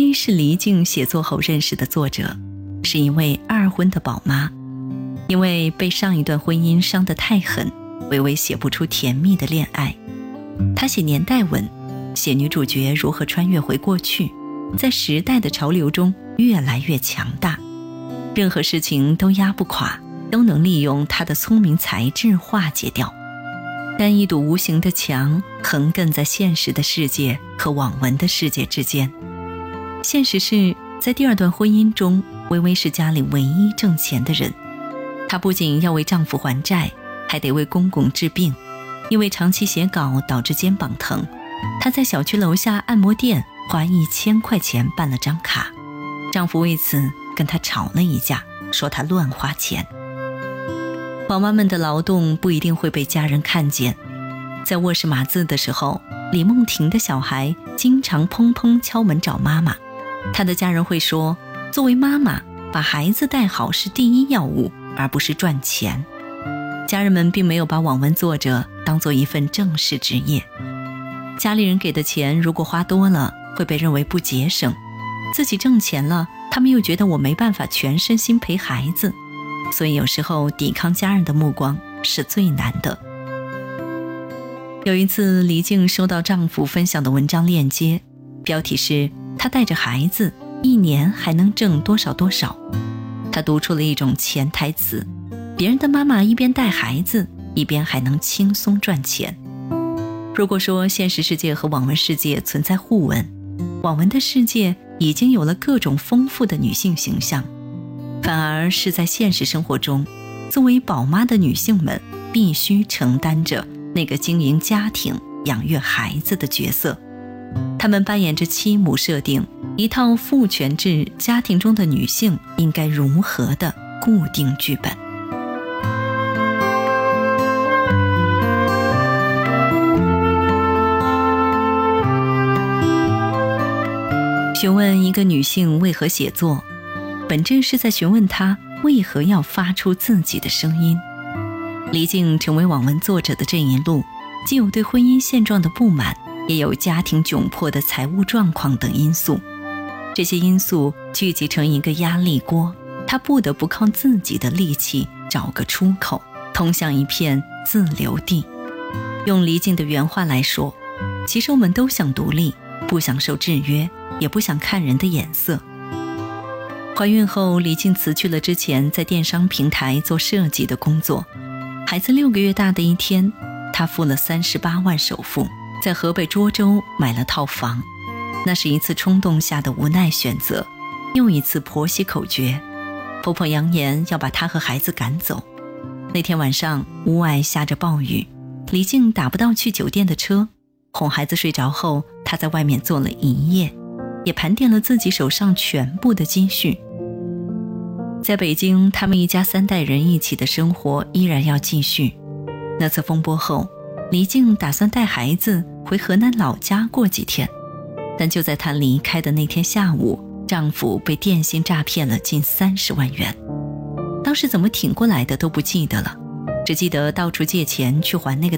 位是黎静写作后认识的作者，是一位二婚的宝妈，因为被上一段婚姻伤得太狠，微微写不出甜蜜的恋爱。她写年代文，写女主角如何穿越回过去，在时代的潮流中越来越强大，任何事情都压不垮，都能利用她的聪明才智化解掉。但一堵无形的墙横亘在现实的世界和网文的世界之间。现实是，在第二段婚姻中，微微是家里唯一挣钱的人。她不仅要为丈夫还债，还得为公公治病，因为长期写稿导致肩膀疼，她在小区楼下按摩店花1000块钱办了张卡。丈夫为此跟她吵了一架，说她乱花钱。宝妈们的劳动不一定会被家人看见。在卧室码字的时候，李梦婷的小孩经常砰砰敲门找妈妈，她的家人会说，作为妈妈，把孩子带好是第一要务，而不是赚钱。家人们并没有把网文作者当作一份正式职业。家里人给的钱如果花多了，会被认为不节省，自己挣钱了，他们又觉得我没办法全身心陪孩子，所以有时候抵抗家人的目光是最难的。有一次，黎静收到丈夫分享的文章链接，标题是她带着孩子1年还能挣多少多少。她读出了一种潜台词，别人的妈妈一边带孩子，一边还能轻松赚钱。如果说现实世界和网文世界存在互文，网文的世界已经有了各种丰富的女性形象，反而是在现实生活中，作为宝妈的女性们必须承担着那个经营家庭、养育孩子的角色。她们扮演着妻母设定一套父权制家庭中的女性应该如何的固定剧本。询问一个女性为何写作，本质是在询问她为何要发出自己的声音。黎静成为网文作者的这一路，既有对婚姻现状的不满，也有家庭窘迫的财务状况等因素。这些因素聚集成一个压力锅，她不得不靠自己的力气找个出口，通向一片自留地。用黎静的原话来说，其实我们都想独立，不想受制约，也不想看人的眼色。怀孕后，黎静辞去了之前在电商平台做设计的工作。孩子6个月大的一天，她付了38万首付，在河北涿州买了套房。那是一次冲动下的无奈选择，又一次婆媳口诀。婆婆扬言要把她和孩子赶走。那天晚上，屋外下着暴雨，黎静打不到去酒店的车。哄孩子睡着后，她在外面坐了一夜，也盘点了自己手上全部的积蓄。在北京，他们一家3代人一起的生活依然要继续。那次风波后，黎静打算带孩子回河南老家过几天，但就在她离开的那天下午，丈夫被电信诈骗了近30万元。当时怎么挺过来的都不记得了，只记得到处借钱去还那个